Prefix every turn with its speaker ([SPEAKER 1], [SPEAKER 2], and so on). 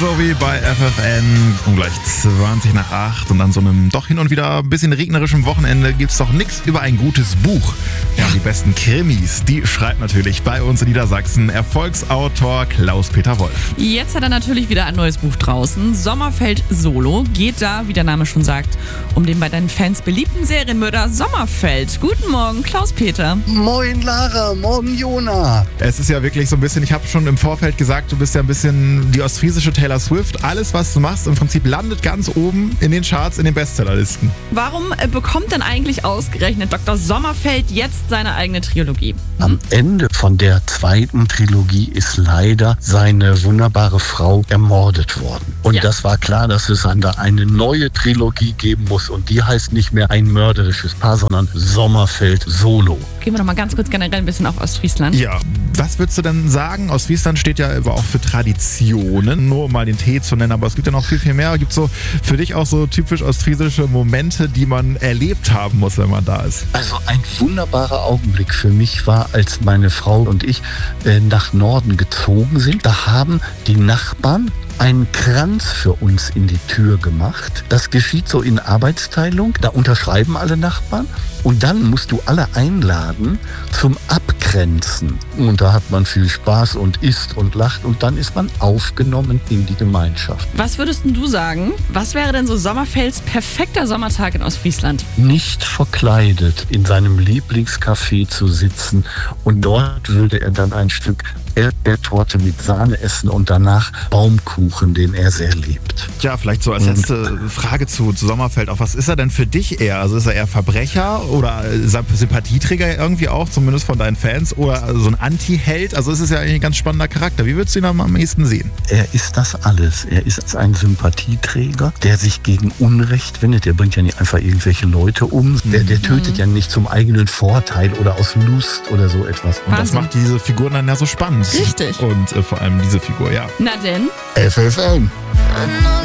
[SPEAKER 1] Jovi bei FFN um gleich 20 nach 8 und an so einem doch hin und wieder ein bisschen regnerischem Wochenende gibt's doch nichts über ein gutes Buch. Ja, die besten Krimis, die schreibt natürlich bei uns in Niedersachsen Erfolgsautor Klaus-Peter Wolf.
[SPEAKER 2] Jetzt hat er natürlich wieder ein neues Buch draußen. Sommerfeld Solo geht da, wie der Name schon sagt, um den bei deinen Fans beliebten Serienmörder Sommerfeld. Guten Morgen, Klaus-Peter.
[SPEAKER 3] Moin Lara, morgen Jona.
[SPEAKER 1] Es ist ja wirklich so ein bisschen, ich habe schon im Vorfeld gesagt, du bist ja ein bisschen die ostfriesische Taylor Swift. Alles, was du machst, im Prinzip landet ganz oben in den Charts, in den Bestsellerlisten.
[SPEAKER 2] Warum bekommt denn eigentlich ausgerechnet Dr. Sommerfeld jetzt seine eigene Trilogie?
[SPEAKER 3] Am Ende von der zweiten Trilogie ist leider seine wunderbare Frau ermordet worden. Und
[SPEAKER 2] Ja.
[SPEAKER 3] das war klar, dass es dann da eine neue Trilogie geben muss. Und die heißt nicht mehr ein mörderisches Paar, sondern Sommerfeld Solo.
[SPEAKER 2] Gehen wir doch mal ganz kurz generell ein bisschen auf Ostfriesland.
[SPEAKER 1] Ja, was würdest du denn sagen? Ostfriesland steht ja aber auch für Traditionen, nur um mal den Tee zu nennen, aber es gibt ja noch viel, viel mehr. Gibt es so für dich auch so typisch ostfriesische Momente, die man erlebt haben muss, wenn man da ist?
[SPEAKER 3] Also ein wunderbarer Augenblick für mich war, als meine Frau und ich nach Norden gezogen sind. Da haben die Nachbarn einen Kranz für uns in die Tür gemacht. Das geschieht so in Arbeitsteilung. Da unterschreiben alle Nachbarn. Und dann musst du alle einladen zum Abgrenzen. Und da hat man viel Spaß und isst und lacht. Und dann ist man aufgenommen in die Gemeinschaft.
[SPEAKER 2] Was würdest denn du sagen? Was wäre denn so Sommerfelds perfekter Sommertag in Ostfriesland?
[SPEAKER 3] Nicht verkleidet in seinem Lieblingscafé zu sitzen. Und dort würde er dann ein Stück Erdbeertorte mit Sahne essen und danach Baumkuchen, den er sehr liebt.
[SPEAKER 1] Ja, vielleicht so als letzte Frage zu Sommerfeld auch. Was ist er denn für dich eher? Also ist er eher Verbrecher oder Sympathieträger irgendwie auch, zumindest von deinen Fans, oder so ein Anti-Held? Also es ist ja eigentlich ein ganz spannender Charakter. Wie würdest du ihn am ehesten sehen?
[SPEAKER 3] Er ist das alles. Er ist ein Sympathieträger, der sich gegen Unrecht wendet. Der bringt ja nicht einfach irgendwelche Leute um. Der tötet ja nicht zum eigenen Vorteil oder aus Lust oder so etwas.
[SPEAKER 1] Und das
[SPEAKER 2] Wahnsinn.
[SPEAKER 1] macht diese Figuren dann ja so spannend.
[SPEAKER 2] Richtig.
[SPEAKER 1] Und vor allem diese Figur, ja.
[SPEAKER 2] Na denn?
[SPEAKER 3] FFN.